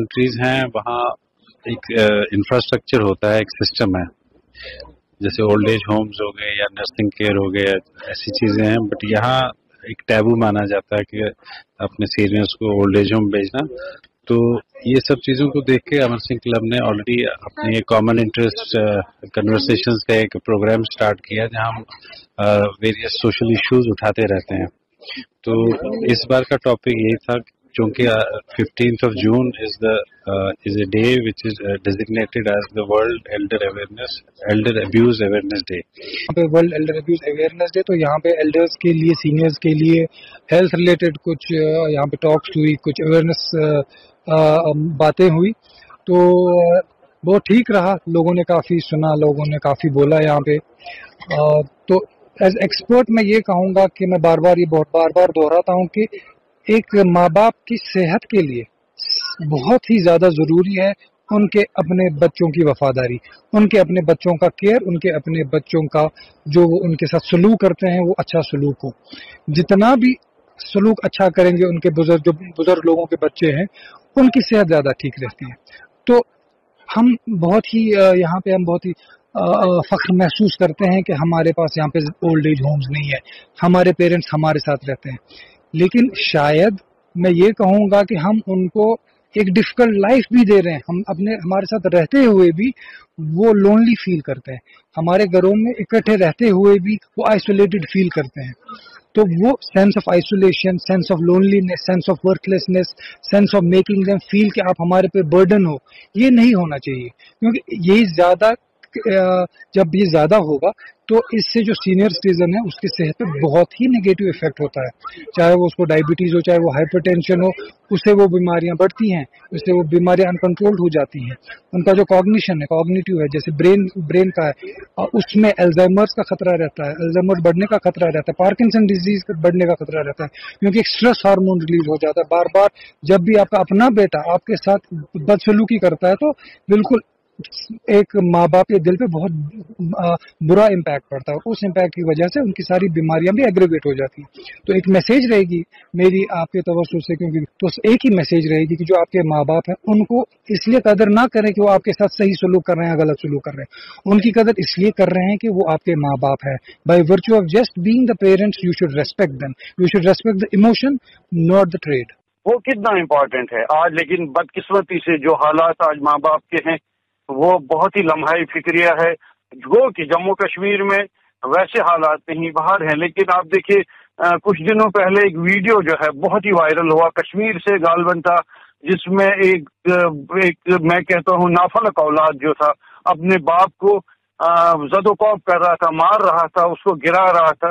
Countries ہیں وہاں ایک انفراسٹرکچر ہوتا ہے، ایک سسٹم ہے، جیسے اولڈ ایج ہومز ہو گئے یا نرسنگ کیئر ہو گئے، ایسی چیزیں ہیں. بٹ یہاں ایک ٹیبو مانا جاتا ہے کہ اپنے سینئرس کو اولڈ ایج ہوم بھیجنا. تو یہ سب چیزوں کو دیکھ کے امر سنگھ کلب نے آلریڈی اپنی کامن انٹرسٹ کنورسیشنز کا ایک پروگرام سٹارٹ کیا جہاں ہم ویریس سوشل ایشوز اٹھاتے رہتے ہیں. تو اس بار کا ٹاپک یہی تھا چونکہ 15th of June is a day which is designated as the World Elder Abuse Awareness Day. یہاں پہ world elder abuse awareness day, تو یہاں پہ ایلڈرس کے لیے، سینئرس کے لیے ہیلتھ ریلیٹڈ کچھ یہاں پہ ٹاکس ہوئی، کچھ اویئرنیس باتیں ہوئی. تو بہت ٹھیک رہا، لوگوں نے کافی سنا، لوگوں نے کافی بولا یہاں پہ. تو ایز ایکسپرٹ میں یہ کہوں گا کہ میں بار بار دہراتا ہوں کہ ایک ماں باپ کی صحت کے لیے بہت ہی زیادہ ضروری ہے ان کے اپنے بچوں کی وفاداری، ان کے اپنے بچوں کا کیئر، ان کے اپنے بچوں کا جو وہ ان کے ساتھ سلوک کرتے ہیں وہ اچھا سلوک ہو. جتنا بھی سلوک اچھا کریں گے ان کے جو بزرگ لوگوں کے بچے ہیں ان کی صحت زیادہ ٹھیک رہتی ہے. تو ہم بہت ہی یہاں پہ ہم بہت ہی فخر محسوس کرتے ہیں کہ ہمارے پاس یہاں پہ اولڈ ایج ہومز نہیں ہے، ہمارے پیرنٹس ہمارے ساتھ رہتے ہیں. لیکن شاید میں یہ کہوں گا کہ ہم ان کو ایک ڈیفیکلٹ لائف بھی دے رہے ہیں. ہمارے ساتھ رہتے ہوئے بھی وہ لونلی فیل کرتے ہیں، ہمارے گھروں میں اکٹھے رہتے ہوئے بھی وہ آئسولیٹڈ فیل کرتے ہیں. تو وہ sense of isolation, sense of loneliness, sense of worth lessons, sense of making them feel کہ آپ ہمارے پہ برڈن ہو، یہ نہیں ہونا چاہیے. کیونکہ یہی زیادہ جب یہ زیادہ ہوگا تو اس سے جو سینئر سٹیزن ہے اس کی صحت پہ بہت ہی نگیٹو افیکٹ ہوتا ہے. چاہے وہ اس کو ڈائبٹیز ہو، چاہے وہ ہائپر ٹینشن ہو، اس سے وہ بیماریاں بڑھتی ہیں، اس سے وہ بیماریاں انکنٹرولڈ ہو جاتی ہیں. ان کا جو کوگنیشن ہے، کوگنیٹو ہے، جیسے برین کا ہے، اس میں الزائمرز کا خطرہ رہتا ہے، الزائمر بڑھنے کا خطرہ رہتا ہے، پارکنسن ڈیزیز بڑھنے کا خطرہ رہتا ہے، کیونکہ ایک اسٹریس ہارمون ریلیز ہو جاتا ہے. بار بار جب بھی آپ کا اپنا بیٹا آپ کے ساتھ بدسلوکی کرتا ہے تو بالکل ایک ماں باپ کے دل پہ بہت برا امپیکٹ پڑتا ہے، اور اس امپیکٹ کی وجہ سے ان کی ساری بیماریاں بھی ایگریویٹ ہو جاتی ہیں. تو ایک میسج رہے گی میری آپ کے توسط سے، کیونکہ تو ایک ہی میسج رہے گی کہ جو آپ کے ماں باپ ہیں ان کو اس لیے قدر نہ کریں کہ وہ آپ کے ساتھ صحیح سلوک کر رہے ہیں یا غلط سلوک کر رہے ہیں، ان کی قدر اس لیے کر رہے ہیں کہ وہ آپ کے ماں باپ ہیں. By virtue of just being the parents you should respect them, you should respect the emotion not the trade. وہ کتنا امپورٹنٹ ہے آج. لیکن بدقسمتی سے جو حالات آج ماں باپ کے ہیں وہ بہت ہی لمحہ فکریہ ہے. جو کہ جموں کشمیر میں ویسے حالات نہیں باہر ہیں، لیکن آپ دیکھیے کچھ دنوں پہلے ایک ویڈیو جو ہے بہت ہی وائرل ہوا کشمیر سے غالباً تھا، جس میں ایک میں کہتا ہوں نافلک اولاد جو تھا اپنے باپ کو زد و کوب کر رہا تھا، مار رہا تھا، اس کو گرا رہا تھا،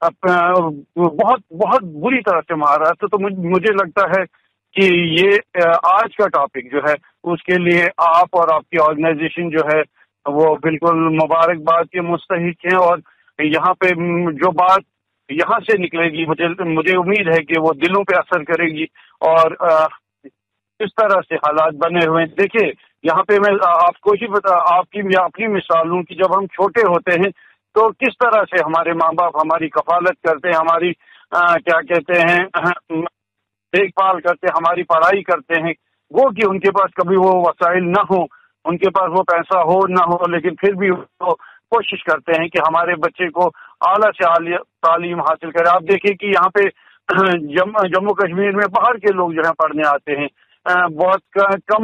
بہت بہت بری طرح سے مار رہا تھا. تو مجھے لگتا ہے کہ یہ آج کا ٹاپک جو ہے اس کے لیے آپ اور آپ کی آرگنائزیشن جو ہے وہ بالکل مبارکباد کے مستحق ہیں. اور یہاں پہ جو بات یہاں سے نکلے گی مجھے امید ہے کہ وہ دلوں پہ اثر کرے گی. اور اس طرح سے حالات بنے ہوئے ہیں. دیکھیے یہاں پہ میں آپ کو ہی آپ کی اپنی مثال ہوں کہ جب ہم چھوٹے ہوتے ہیں تو کس طرح سے ہمارے ماں باپ ہماری کفالت کرتے ہیں، ہماری کیا کہتے ہیں دیکھ بھال کرتے، ہماری پڑھائی کرتے ہیں. وہ کہ ان کے پاس کبھی وہ وسائل نہ ہو، ان کے پاس وہ پیسہ ہو نہ ہو، لیکن پھر بھی وہ کوشش کرتے ہیں کہ ہمارے بچے کو اعلیٰ سے اعلیٰ تعلیم حاصل کرے. آپ دیکھیں کہ یہاں پہ جموں کشمیر میں باہر کے لوگ جو ہے پڑھنے آتے ہیں، بہت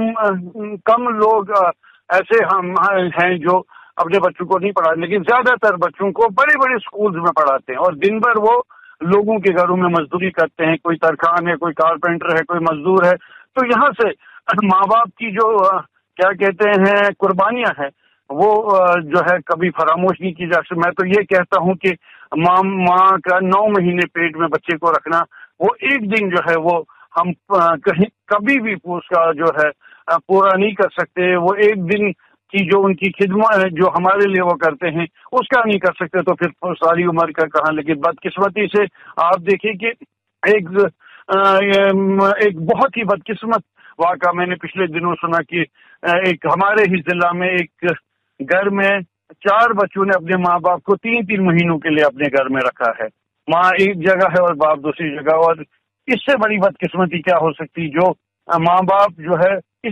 کم لوگ ایسے ہم ہیں جو اپنے بچوں کو نہیں پڑھاتے، لیکن زیادہ تر بچوں کو بڑے بڑے اسکولز میں پڑھاتے ہیں اور دن بھر وہ لوگوں کے گھروں میں مزدوری کرتے ہیں. کوئی ترخان ہے، کوئی کارپینٹر ہے، کوئی مزدور ہے. تو یہاں سے ماں باپ کی جو کیا کہتے ہیں قربانیاں ہیں وہ جو ہے کبھی فراموش نہیں کی جا سکتی. میں تو یہ کہتا ہوں کہ ماں کا 9 مہینے پیٹ میں بچے کو رکھنا، وہ ایک دن جو ہے وہ ہم کہیں کبھی بھی اس کا جو ہے پورا نہیں کر سکتے. وہ ایک دن کی جو ان کی خدمت جو ہمارے لیے وہ کرتے ہیں اس کا نہیں کر سکتے تو پھر ساری عمر کا کہاں. لیکن بدقسمتی سے آپ دیکھیں کہ ایک بہت ہی بدقسمت واقعہ میں نے پچھلے دنوں سنا کہ ایک ہمارے ہی ضلع میں ایک گھر میں 4 بچوں نے اپنے ماں باپ کو 3 مہینوں کے لیے اپنے گھر میں رکھا ہے. ماں ایک جگہ ہے اور باپ دوسری جگہ. اور اس سے بڑی بدقسمتی کیا ہو سکتی جو ماں باپ جو ہے